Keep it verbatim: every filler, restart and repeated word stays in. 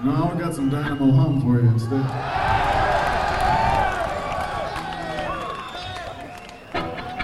No, I got some Dynamo Hum for you instead.